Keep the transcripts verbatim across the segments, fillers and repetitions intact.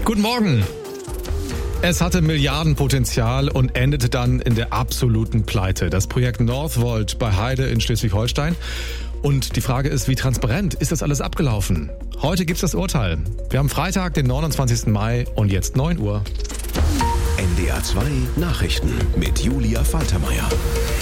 Guten Morgen. Es hatte Milliardenpotenzial und endete dann in der absoluten Pleite. Das Projekt Northvolt bei Heide in Schleswig-Holstein. Und die Frage ist, wie transparent ist das alles abgelaufen? Heute gibt's das Urteil. Wir haben Freitag, den neunundzwanzigsten Mai und jetzt neun Uhr. N D R zwei Nachrichten mit Julia Faltermeier.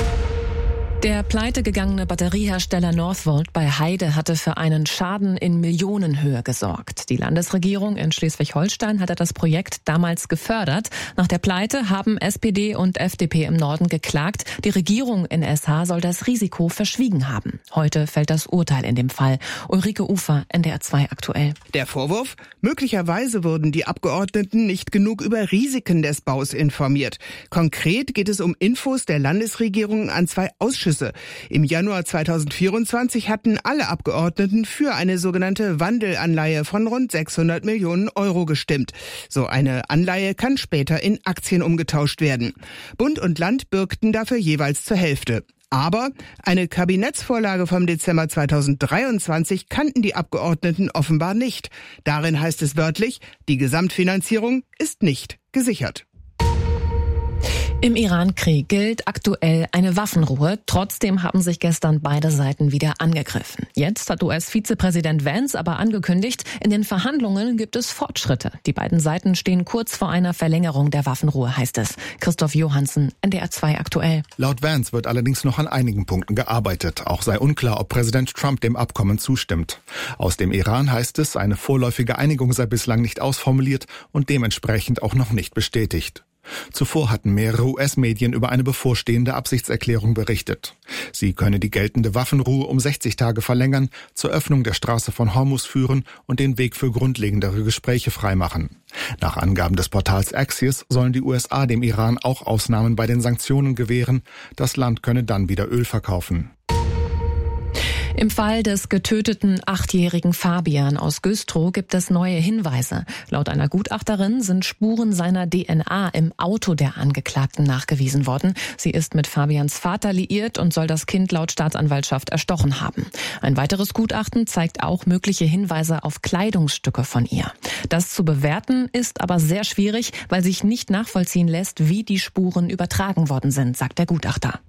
Der pleitegegangene Batteriehersteller Northvolt bei Heide hatte für einen Schaden in Millionenhöhe gesorgt. Die Landesregierung in Schleswig-Holstein hatte das Projekt damals gefördert. Nach der Pleite haben S P D und F D P im Norden geklagt. Die Regierung in S H soll das Risiko verschwiegen haben. Heute fällt das Urteil in dem Fall. Ulrike Ufer, N D R zwei aktuell. Der Vorwurf? Möglicherweise wurden die Abgeordneten nicht genug über Risiken des Baus informiert. Konkret geht es um Infos der Landesregierung an zwei Ausschüsse. Im Januar zweitausendvierundzwanzig hatten alle Abgeordneten für eine sogenannte Wandelanleihe von rund sechshundert Millionen Euro gestimmt. So eine Anleihe kann später in Aktien umgetauscht werden. Bund und Land bürgten dafür jeweils zur Hälfte. Aber eine Kabinettsvorlage vom Dezember zweitausenddreiundzwanzig kannten die Abgeordneten offenbar nicht. Darin heißt es wörtlich, die Gesamtfinanzierung ist nicht gesichert. Im Iran-Krieg gilt aktuell eine Waffenruhe. Trotzdem haben sich gestern beide Seiten wieder angegriffen. Jetzt hat U S-Vizepräsident Vance aber angekündigt, in den Verhandlungen gibt es Fortschritte. Die beiden Seiten stehen kurz vor einer Verlängerung der Waffenruhe, heißt es. Christoph Johansen, N D R zwei aktuell. Laut Vance wird allerdings noch an einigen Punkten gearbeitet. Auch sei unklar, ob Präsident Trump dem Abkommen zustimmt. Aus dem Iran heißt es, eine vorläufige Einigung sei bislang nicht ausformuliert und dementsprechend auch noch nicht bestätigt. Zuvor hatten mehrere U S-Medien über eine bevorstehende Absichtserklärung berichtet. Sie könne die geltende Waffenruhe um sechzig Tage verlängern, zur Öffnung der Straße von Hormuz führen und den Weg für grundlegendere Gespräche freimachen. Nach Angaben des Portals Axios sollen die U S A dem Iran auch Ausnahmen bei den Sanktionen gewähren. Das Land könne dann wieder Öl verkaufen. Im Fall des getöteten achtjährigen Fabian aus Güstrow gibt es neue Hinweise. Laut einer Gutachterin sind Spuren seiner D N A im Auto der Angeklagten nachgewiesen worden. Sie ist mit Fabians Vater liiert und soll das Kind laut Staatsanwaltschaft erstochen haben. Ein weiteres Gutachten zeigt auch mögliche Hinweise auf Kleidungsstücke von ihr. Das zu bewerten ist aber sehr schwierig, weil sich nicht nachvollziehen lässt, wie die Spuren übertragen worden sind, sagt der Gutachter.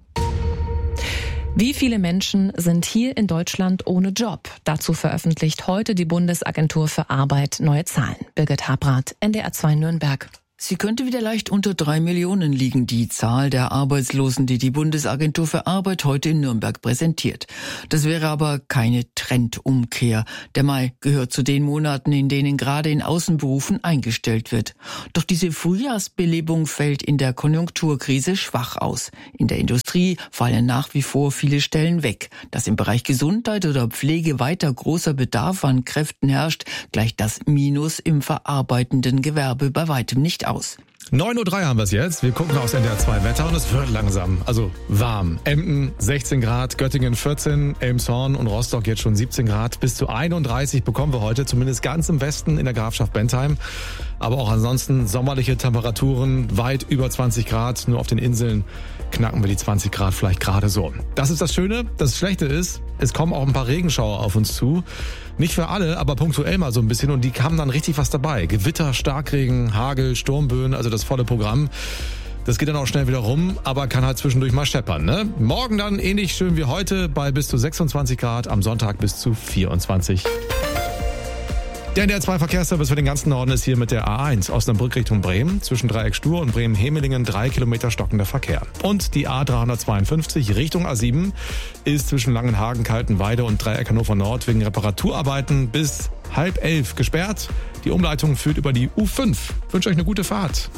Wie viele Menschen sind hier in Deutschland ohne Job? Dazu veröffentlicht heute die Bundesagentur für Arbeit neue Zahlen. Birgit Habrath, N D R zwei Nürnberg. Sie könnte wieder leicht unter drei Millionen liegen, die Zahl der Arbeitslosen, die die Bundesagentur für Arbeit heute in Nürnberg präsentiert. Das wäre aber keine Trendumkehr. Der Mai gehört zu den Monaten, in denen gerade in Außenberufen eingestellt wird. Doch diese Frühjahrsbelebung fällt in der Konjunkturkrise schwach aus. In der Industrie fallen nach wie vor viele Stellen weg. Dass im Bereich Gesundheit oder Pflege weiter großer Bedarf an Kräften herrscht, gleicht das Minus im verarbeitenden Gewerbe bei weitem nicht aus. neun Uhr drei haben wir es jetzt. Wir gucken aufs N D R zwei Wetter und es wird langsam, also warm. Emden sechzehn Grad, Göttingen vierzehn, Elmshorn und Rostock jetzt schon siebzehn Grad. Bis zu einunddreißig bekommen wir heute, zumindest ganz im Westen in der Grafschaft Bentheim. Aber auch ansonsten sommerliche Temperaturen, weit über zwanzig Grad. Nur auf den Inseln knacken wir die zwanzig Grad vielleicht gerade so. Das ist das Schöne. Das Schlechte ist, es kommen auch ein paar Regenschauer auf uns zu. Nicht für alle, aber punktuell mal so ein bisschen. Und die haben dann richtig was dabei. Gewitter, Starkregen, Hagel, Sturmböen, also das volle Programm. Das geht dann auch schnell wieder rum, aber kann halt zwischendurch mal scheppern, ne? Morgen dann ähnlich schön wie heute bei bis zu sechsundzwanzig Grad, am Sonntag bis zu vierundzwanzig. Der N D R zwei Verkehrsservice für den ganzen Norden ist hier mit der A eins Osnabrück Richtung Bremen. Zwischen Dreieck Stur und Bremen-Hemelingen drei Kilometer stockender Verkehr. Und die A dreihundertzweiundfünfzig Richtung A sieben ist zwischen Langenhagen, Kaltenweide und Dreieck Hannover Nord wegen Reparaturarbeiten bis halb elf gesperrt. Die Umleitung führt über die U fünf. Ich wünsche euch eine gute Fahrt.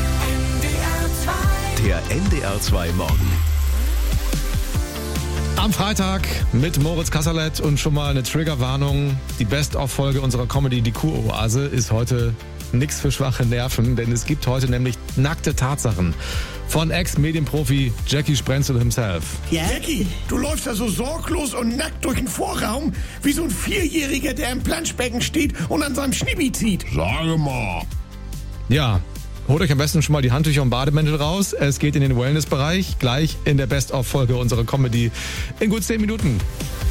Der N D R zwei Morgen. Am Freitag mit Moritz Kasserlet und schon mal eine Triggerwarnung. Die Best-of-Folge unserer Comedy Die Kuroase ist heute nix für schwache Nerven, denn es gibt heute nämlich nackte Tatsachen von Ex-Medienprofi Jackie Sprenzel himself. Ja? Jackie, du läufst da so sorglos und nackt durch den Vorraum, wie so ein Vierjähriger, der im Planschbecken steht und an seinem Schnibi zieht. Sage mal. Ja, holt euch am besten schon mal die Handtücher und Bademäntel raus. Es geht in den Wellness-Bereich, gleich in der Best-of-Folge unserer Comedy in gut zehn Minuten.